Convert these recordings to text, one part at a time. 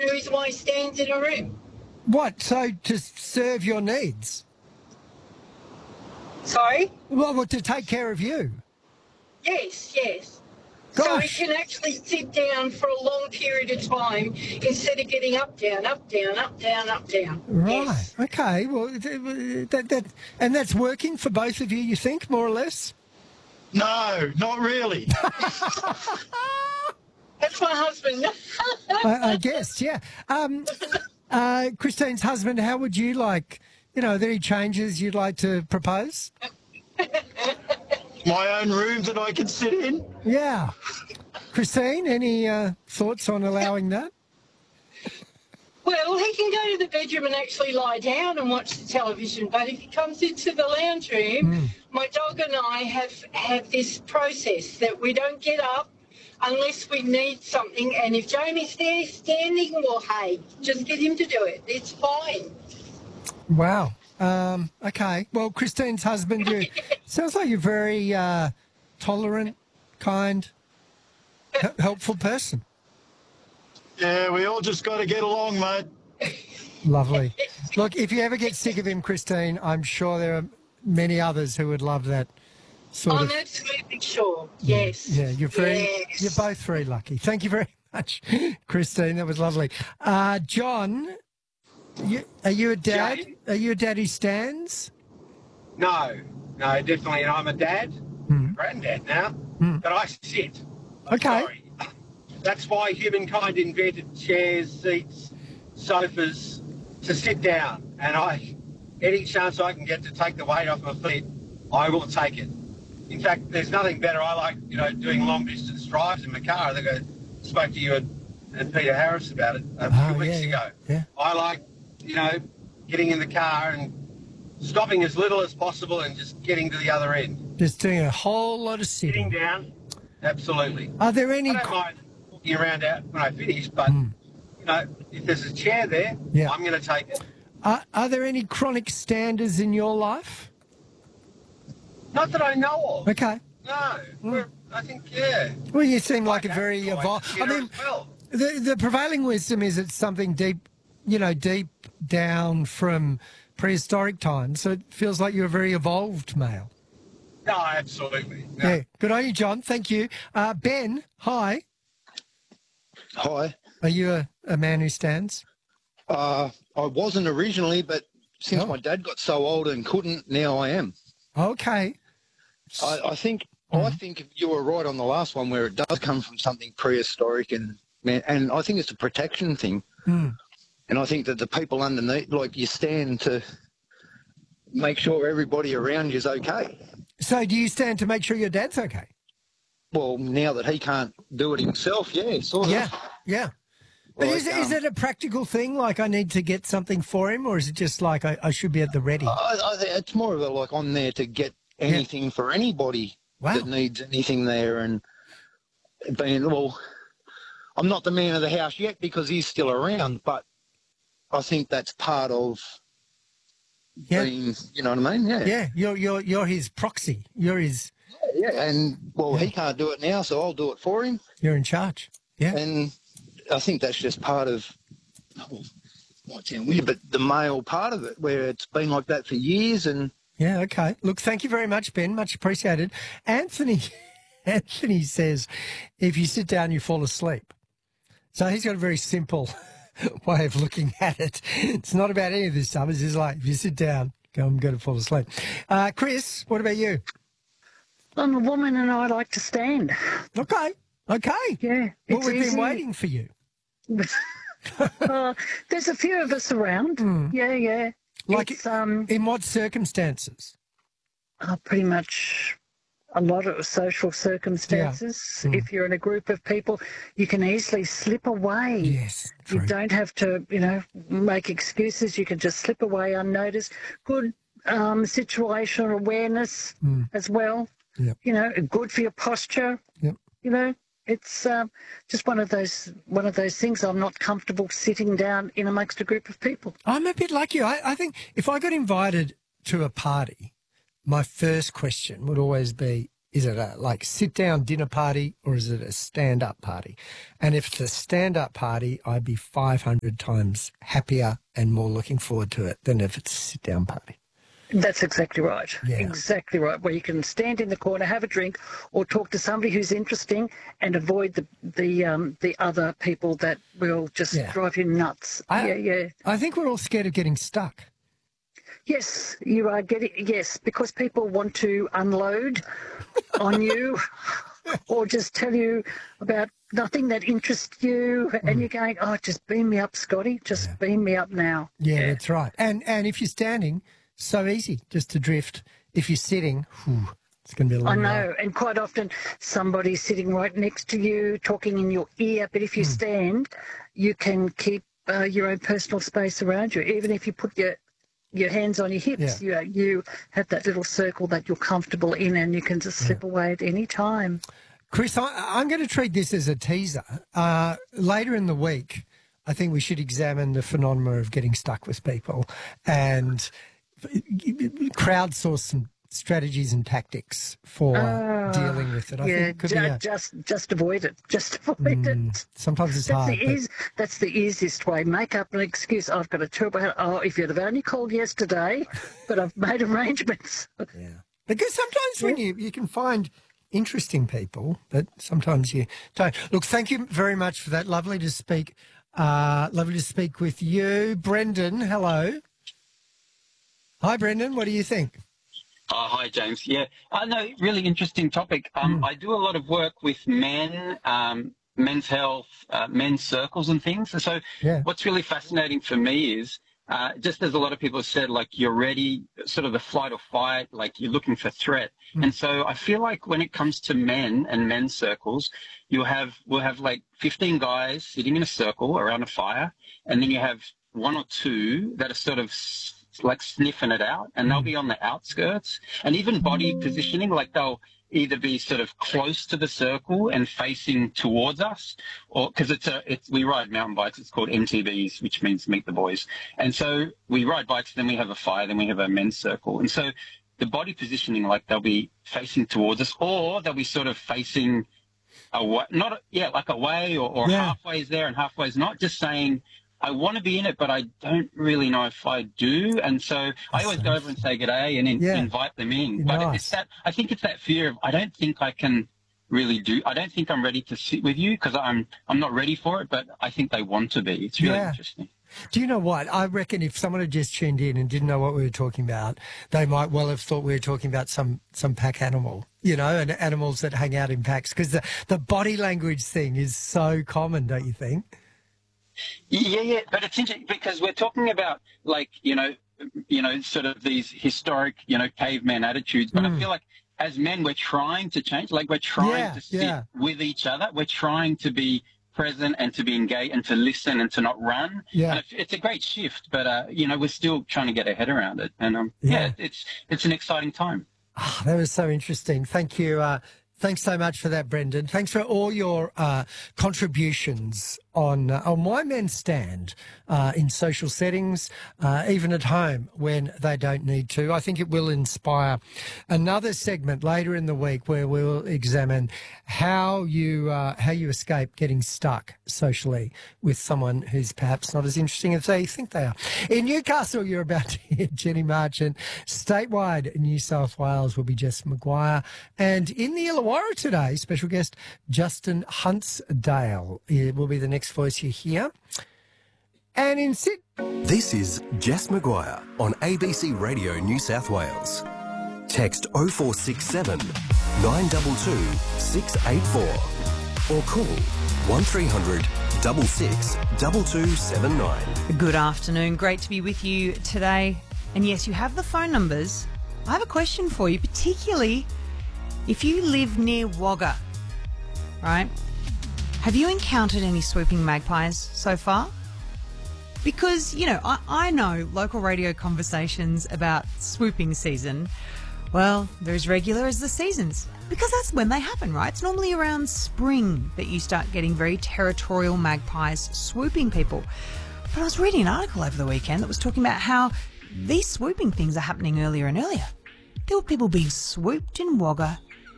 the reason why he stands in a room. What? So to serve your needs? Sorry? Well, to take care of you. Yes, yes. Gosh. So he can actually sit down for a long period of time instead of getting up, down, up, down, up, down, up, down. Right. Yes. Okay. Well, and that's working for both of you, you think, more or less? No, not really. That's my husband. I guess, yeah. Christine's husband, how would you like, are there any changes you'd like to propose? My own room that I can sit in. Yeah. Christine, any thoughts on allowing that? Well, he can go to the bedroom and actually lie down and watch the television, but if he comes into the lounge room, my dog and I have this process that we don't get up unless we need something, and if Jamie's there standing, well, hey, just get him to do it. It's fine. Wow. Okay. Well, Christine's husband, you sounds like you're very tolerant, kind, helpful person. Yeah, we all just got to get along, mate. Lovely. Look, if you ever get sick of him, Christine, I'm sure there are many others who would love that sort of. I'm absolutely sure. Yes. Yeah, you're both very lucky. Thank you very much, Christine. That was lovely. John, are you a dad? Jane? Are you a dad who stands? No, definitely. And I'm a dad, granddad now, but I sit. Okay. Sorry. That's why humankind invented chairs, seats, sofas to sit down. And any chance I can get to take the weight off my feet, I will take it. In fact, there's nothing better. I like, doing long distance drives in my car. I think I spoke to you and Peter Harris about it a few weeks ago. Yeah. I like, getting in the car and stopping as little as possible and just getting to the other end. Just doing a whole lot of sitting. Sitting down, absolutely. Are there any? I don't mind walking around out when I finish, but, if there's a chair there, Yeah. I'm going to take it. Are there any chronic standers in your life? Not that I know of. Okay. No. I think, yeah. Well, you seem like a very evolved. I mean, Well, the prevailing wisdom is it's something deep, deep down from prehistoric times. So it feels like you're a very evolved male. no, absolutely. No. Yeah. Good on you, John. Thank you. Ben, hi. Hi. Are you a man who stands? I wasn't originally, but since my dad got so old and couldn't, now I am. Okay. I think you were right on the last one where it does come from something prehistoric, and I think it's a protection thing. And I think that the people underneath, like you stand to make sure everybody around you is okay. So do you stand to make sure your dad's okay? Well, now that he can't do it himself, yeah, sort of. Yeah. But Like, is it a practical thing, like I need to get something for him, or is it just like I should be at the ready? I think it's more of a like I'm there to get anything for anybody that needs anything there. And I'm not the man of the house yet because he's still around, but I think that's part of being, you know what I mean? Yeah, you're his proxy. You're his. Yeah, and he can't do it now, so I'll do it for him. You're in charge. Yeah. And I think that's just part of, might sound weird, but the male part of it, where it's been like that for years. And yeah, okay. Look, thank you very much, Ben. Much appreciated. Anthony says, if you sit down, you fall asleep. So he's got a very simple way of looking at it. It's not about any of this stuff. It's just like, if you sit down, I'm going to fall asleep. Chris, what about you? I'm a woman and I like to stand. Okay. Yeah. Well, we've been waiting for you. There's a few of us around. Yeah. Like, it's, in what circumstances? pretty much a lot of social circumstances. If you're in a group of people, you can easily slip away. Yes, true. You don't have to, make excuses. You can just slip away unnoticed. Good situational awareness as well. Yep. Good for your posture. Yep. It's just one of those things. I'm not comfortable sitting down in amongst a group of people. I'm a bit like you. I think if I got invited to a party, my first question would always be, Is it a like sit-down dinner party or is it a stand-up party? And if it's a stand-up party, I'd be 500 times happier and more looking forward to it than if it's a sit-down party. That's exactly right. Yeah. Exactly right. Where you can stand in the corner, have a drink, or talk to somebody who's interesting, and avoid the other people that will just drive you nuts. I think we're all scared of getting stuck. Yes, you are getting because people want to unload on you, or just tell you about nothing that interests you, and you're going, oh, just beam me up, Scotty. Just beam me up now. Yeah, that's right. And if you're standing, so easy just to drift. If you're sitting, it's going to be a long I know, ride. and quite often somebody's sitting right next to you, talking in your ear. But if you stand, you can keep your own personal space around you. Even if you put your hands on your hips, you have that little circle that you're comfortable in, and you can just slip away at any time. Chris, I'm going to treat this as a teaser. Later in the week, I think we should examine the phenomena of getting stuck with people and crowdsource some strategies and tactics for dealing with it. I think it could be just avoid it. Just avoid it. Sometimes it's hard. That's the easiest way. Make up an excuse. I've got a tour. Oh, if you'd have only called yesterday, but I've made arrangements. Yeah. Because sometimes when you can find interesting people, but sometimes you don't. Look, thank you very much for that. Lovely to speak. Lovely to speak with you. Brendan, hello. Hi, Brendan. What do you think? Hi, James. Yeah, no, really interesting topic. I do a lot of work with men, men's health, men's circles and things. And so what's really fascinating for me is just as a lot of people have said, like you're ready, sort of the flight or fight, like you're looking for threat. And so I feel like when it comes to men and men's circles, we'll have like 15 guys sitting in a circle around a fire, and then you have one or two that are sort of like sniffing it out, and they'll be on the outskirts, and even body positioning, like they'll either be sort of close to the circle and facing towards us, or because we ride mountain bikes, it's called MTBs, which means meet the boys. And so we ride bikes, then we have a fire, then we have a men's circle. And so the body positioning, like they'll be facing towards us, or they'll be sort of facing away, like away or halfway is there and halfway is not, just saying, I want to be in it, but I don't really know if I do. And so I always go over and say g'day and invite them in. But it's I think it's that fear of, I don't think I can really I don't think I'm ready to sit with you because I'm not ready for it, but I think they want to be. It's really interesting. Do you know what? I reckon if someone had just tuned in and didn't know what we were talking about, they might well have thought we were talking about some pack animal, and animals that hang out in packs, because the body language thing is so common, don't you think? Yeah, but it's interesting because we're talking about like, sort of these historic, caveman attitudes. But I feel like as men, we're trying to change. Like we're trying to sit with each other. We're trying to be present and to be engaged and to listen and to not run. Yeah. And it's a great shift, but, we're still trying to get our head around it. And it's an exciting time. Oh, that was so interesting. Thank you. Thanks so much for that, Brendan. Thanks for all your contributions on Why Men Stand in social settings, even at home when they don't need to. I think it will inspire another segment later in the week where we'll examine how you escape getting stuck socially with someone who's perhaps not as interesting as they think they are. In Newcastle, you're about to hear Jenny Marchant. Statewide in New South Wales will be Jess Maguire. And in the Illawarra today, special guest Justin Huntsdale will be the next voice you hear. And in This is Jess Maguire on ABC Radio New South Wales. Text 0467 922 684 or call 1300 66 2279. Good afternoon. Great to be with you today. And yes, you have the phone numbers. I have a question for you, particularly if you live near Wagga, right? Have you encountered any swooping magpies so far? Because, I know local radio conversations about swooping season, well, they're as regular as the seasons, because that's when they happen, right? It's normally around spring that you start getting very territorial magpies swooping people. But I was reading an article over the weekend that was talking about how these swooping things are happening earlier and earlier. There were people being swooped in Wagga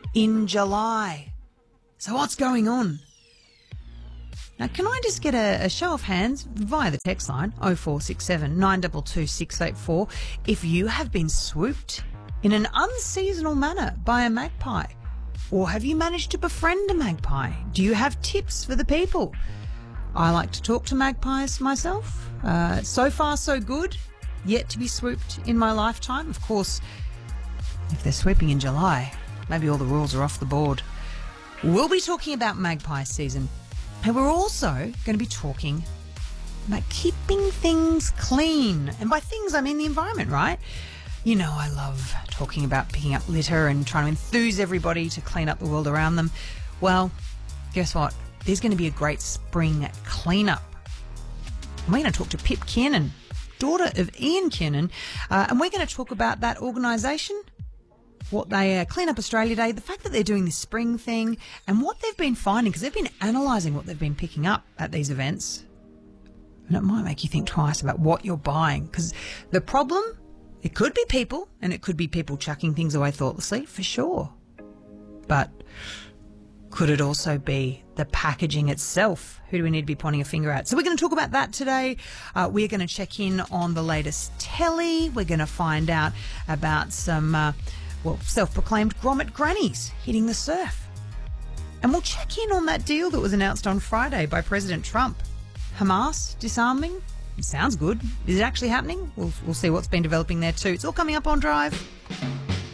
in July. So what's going on? Now, can I just get a show of hands via the text line 0467 922 684 if you have been swooped in an unseasonal manner by a magpie? Or have you managed to befriend a magpie? Do you have tips for the people? I like to talk to magpies myself. So far, so good. Yet to be swooped in my lifetime. Of course, if they're swooping in July, maybe all the rules are off the board. We'll be talking about magpie season. And we're also going to be talking about keeping things clean. And by things, I mean the environment, right? You know, I love talking about picking up litter and trying to enthuse everybody to clean up the world around them. Well, guess what? There's going to be a great spring cleanup. We're going to talk to Pip Kiernan, daughter of Ian Kiernan, and we're going to talk about that organisation, what they Clean Up Australia Day, the fact that they're doing this spring thing, and what they've been finding, because they've been analysing what they've been picking up at these events. And it might make you think twice about what you're buying, because the problem, it could be people, and it could be people chucking things away thoughtlessly, for sure. But could it also be the packaging itself? Who do we need to be pointing a finger at? So we're going to talk about that today. We're going to check in on the latest telly. We're going to find out about some, self-proclaimed grommet grannies hitting the surf. And we'll check in on that deal that was announced on Friday by President Trump. Hamas disarming? It sounds good. Is it actually happening? We'll see what's been developing there too. It's all coming up on Drive.